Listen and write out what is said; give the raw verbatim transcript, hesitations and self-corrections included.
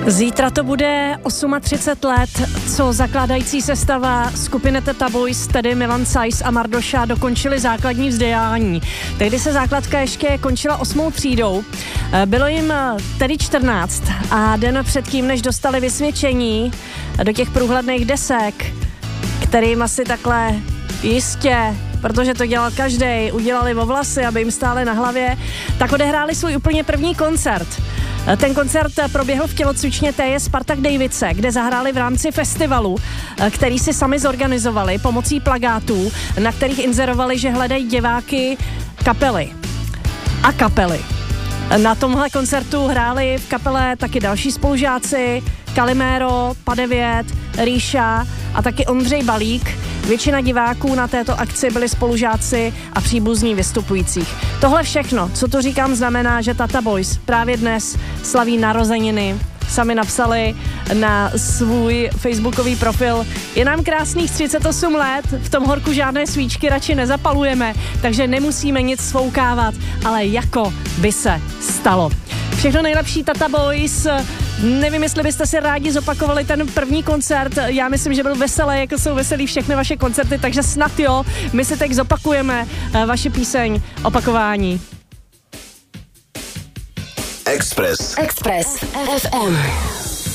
Zítra to bude třicet osm let, co zakládající sestava skupiny Teta Boys, tedy Milan Sajs a Mardoša, dokončili základní vzdělání. Tehdy se základka ještě končila osmou třídou. Bylo jim tedy čtrnáct a den předtím, než dostali vysvědčení do těch průhledných desek, kterým asi takhle jistě, protože to dělal každej, udělali o vlasy, aby jim stály na hlavě, tak odehráli svůj úplně první koncert. Ten koncert proběhl v tělocvičně T J Spartak Dejvice, kde zahráli v rámci festivalu, který si sami zorganizovali pomocí plakátů, na kterých inzerovali, že hledají diváky kapely a kapely. Na tomhle koncertu hráli v kapele taky další spolužáci, Kalimero, Padevět, Ríša a taky Ondřej Balík. Většina diváků na této akci byli spolužáci a příbuzní vystupujících. Tohle všechno, co to říkám, znamená, že Tata Boys právě dnes slaví narozeniny. Sami napsali na svůj facebookový profil: je nám krásných třicet osm let, v tom horku žádné svíčky radši nezapalujeme, takže nemusíme nic svoukávat, ale jako by se stalo. Všechno nejlepší, Tata Boys. Nevím, jestli byste si rádi zopakovali ten první koncert. Já myslím, že byl veselý, jako jsou veselý všechny vaše koncerty, takže snad jo. My si teď zopakujeme vaši píseň Opakování. Express. Express F M.